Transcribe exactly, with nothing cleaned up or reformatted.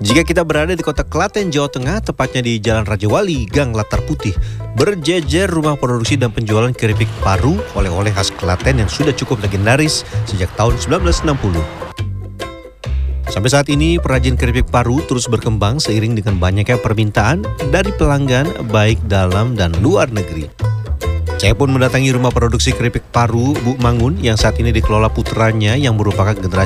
Jika kita berada di kota Klaten, Jawa Tengah, tepatnya di Jalan Raja Wali, Gang Latar Putih, berjejer rumah produksi dan penjualan keripik paru, oleh-oleh khas Klaten yang sudah cukup legendaris sejak tahun sembilan belas enam puluh. Sampai saat ini, perajin keripik paru terus berkembang seiring dengan banyaknya permintaan dari pelanggan baik dalam dan luar negeri. Saya pun mendatangi rumah produksi keripik paru Bu Mangun yang saat ini dikelola putranya yang merupakan generasi